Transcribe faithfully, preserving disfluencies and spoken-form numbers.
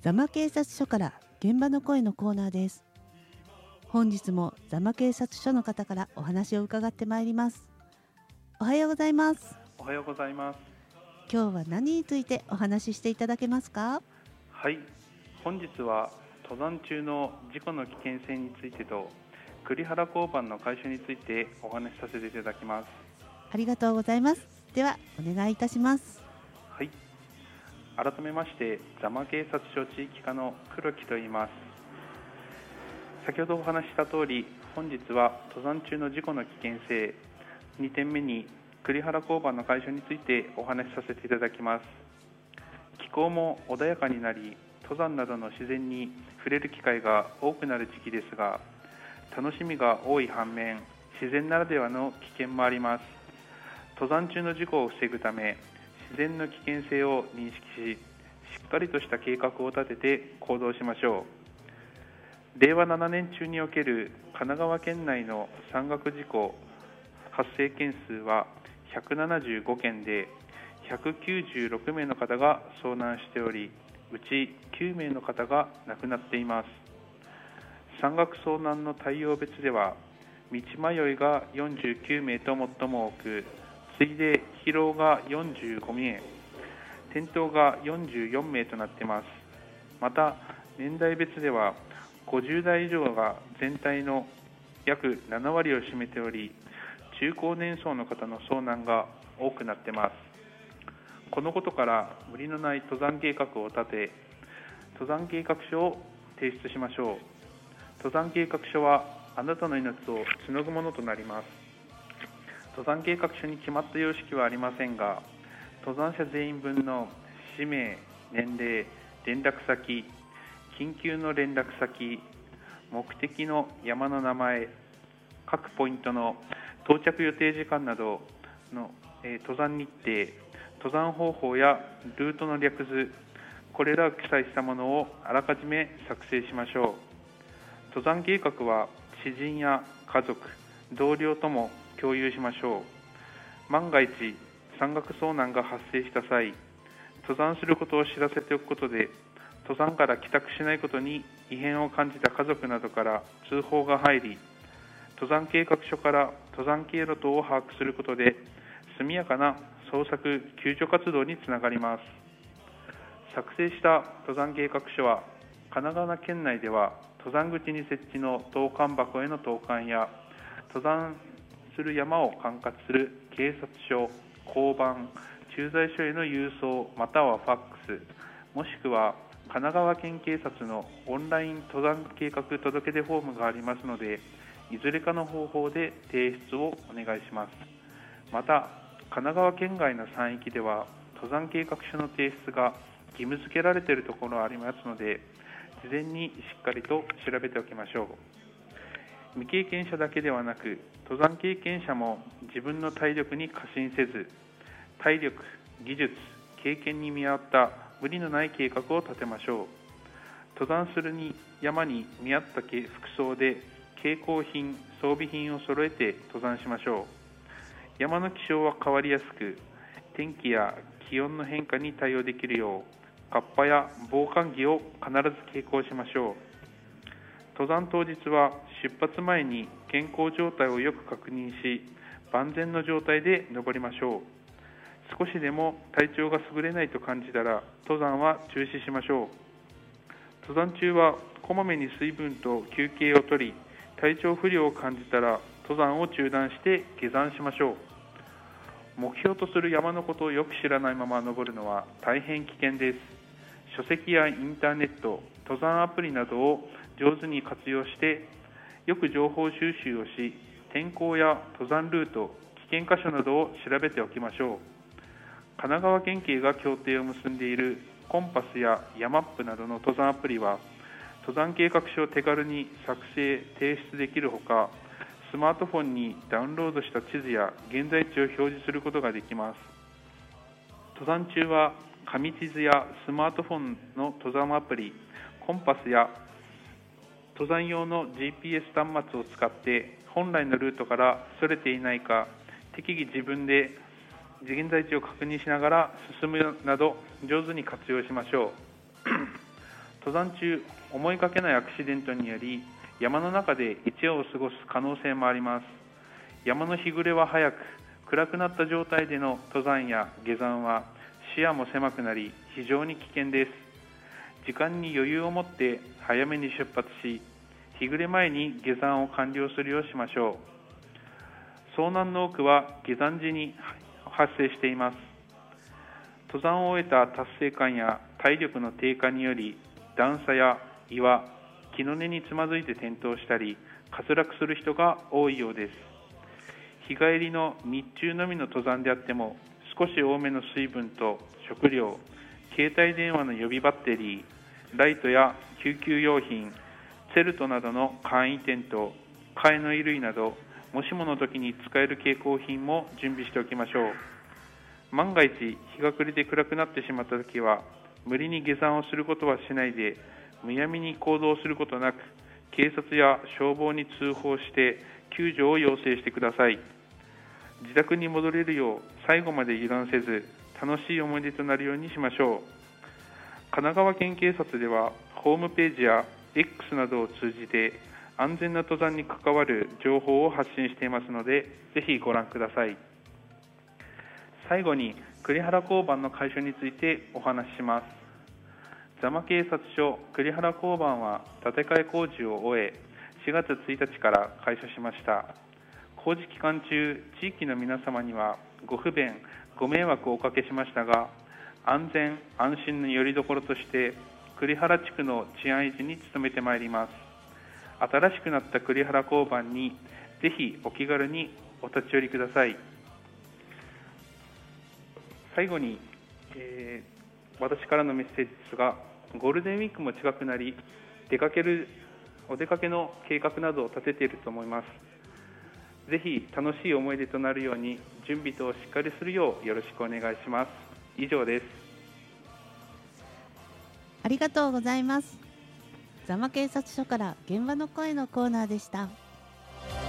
座間警察署から現場の声のコーナーです。本日も座間警察署の方からお話を伺ってまいります。おはようございます。 おはようございます。 今日は何についてお話ししていただけますか？ はい、本日は登山中の事故の危険性についてと栗原交番の回収についてお話しさせていただきます。 ありがとうございます。ではお願いいたします。 はい、改めまして座間警察署地域課の黒木と言います。先ほどお話しした通り、本日は登山中の事故の危険性、にてんめに栗原交番の回収についてお話しさせていただきます。気候も穏やかになり、登山などの自然に触れる機会が多くなる時期ですが、楽しみが多い反面、自然ならではの危険もあります。登山中の事故を防ぐため、自然の危険性を認識し、しっかりとした計画を立てて行動しましょう。れいわななねん中における神奈川県内の山岳事故発生件数はひゃくななじゅうごけんで、ひゃくきゅうじゅうろくめいの方が遭難しており、うちきゅうめいの方が亡くなっています。山岳遭難の対応別では、道迷いがよんじゅうきゅうめいと最も多く、次いで疲労がよんじゅうごめい、転倒がよんじゅうよんめいとなっています。また、年代別ではごじゅうだい以上が全体の約ななわりを占めており、中高年層の方の遭難が多くなっています。このことから無理のない登山計画を立て、登山計画書を提出しましょう。登山計画書はあなたの命をつなぐものとなります。登山計画書に決まった様式はありませんが、登山者全員分の氏名、年齢、連絡先、緊急の連絡先、目的の山の名前、各ポイントの到着予定時間などの、えー、登山日程、登山方法やルートの略図、これらを記載したものをあらかじめ作成しましょう。登山計画は知人や家族、同僚とも共有しましょう。万が一、山岳遭難が発生した際、登山することを知らせておくことで、登山から帰宅しないことに異変を感じた家族などから通報が入り、登山計画書から登山経路等を把握することで、速やかな捜索・救助活動につながります。作成した登山計画書は、神奈川県内では登山口に設置の投函箱への投函や、登山する山を管轄する警察署、交番、駐在所への郵送またはファックス、もしくは神奈川県警察のオンライン登山計画届出フォームがありますので、いずれかの方法で提出をお願いします。また、神奈川県外の山域では登山計画書の提出が義務付けられているところがありますので、事前にしっかりと調べておきましょう。未経験者だけではなく、登山経験者も自分の体力に過信せず、体力、技術、経験に見合った無理のない計画を立てましょう。登山するに山に見合った服装で携行品、装備品を揃えて登山しましょう。山の気象は変わりやすく、天気や気温の変化に対応できるよう、カッパや防寒着を必ず携行しましょう。登山当日は出発前に健康状態をよく確認し、万全の状態で登りましょう。少しでも体調が優れないと感じたら、登山は中止しましょう。登山中はこまめに水分と休憩をとり、体調不良を感じたら登山を中断して下山しましょう。目標とする山のことをよく知らないまま登るのは大変危険です。書籍やインターネット、登山アプリなどを上手に活用して、よく情報収集をし、天候や登山ルート、危険箇所などを調べておきましょう。神奈川県警が協定を結んでいるコンパスやヤマップなどの登山アプリは、登山計画書を手軽に作成・提出できるほか、スマートフォンにダウンロードした地図や現在地を表示することができます。登山中は紙地図やスマートフォンの登山アプリ、コンパスや登山用の ジーピーエス 端末を使って本来のルートからそれていないか、適宜自分で現在地を確認しながら進むなど上手に活用しましょう。 登山中、思いがけないアクシデントにより山の中で一夜を過ごす可能性もあります。山の日暮れは早く、暗くなった状態での登山や下山は視野も狭くなり非常に危険です。時間に余裕を持って早めに出発し、日暮れ前に下山を完了するようしましょう。遭難の多くは下山時に発生しています。登山を終えた達成感や体力の低下により段差や岩、木の根につまずいて転倒したり滑落する人が多いようです。日帰りの日中のみの登山であっても少し多めの水分と食料、携帯電話の予備バッテリー、ライトや救急用品、セルトなどの簡易テント、替えの衣類などもしもの時に使える携行品も準備しておきましょう。万が一日が暮れて暗くなってしまった時は無理に下山をすることはしないで、むやみに行動することなく警察や消防に通報して救助を要請してください。自宅に戻れるよう最後まで油断せず楽しい思い出となるようにしましょう。神奈川県警察ではホームページや X などを通じて安全な登山に関わる情報を発信していますので、ぜひご覧ください。最後に栗原交番の開所についてお話しします。座間警察署栗原交番は建て替え工事を終え、しがつついたちから開所しました。工事期間中、地域の皆様にはご不便、ご迷惑をおかけしましたが、安全・安心の拠り所として栗原地区の治安維持に努めてまいります。新しくなった栗原交番にぜひお気軽にお立ち寄りください。最後に、えー、私からのメッセージですが、ゴールデンウィークも近くなり、出かけるお出かけの計画などを立てていると思います。ぜひ楽しい思い出となるように準備等をしっかりするようよろしくお願いします。以上です。 ありがとうございます。座間警察署から現場の声のコーナーでした。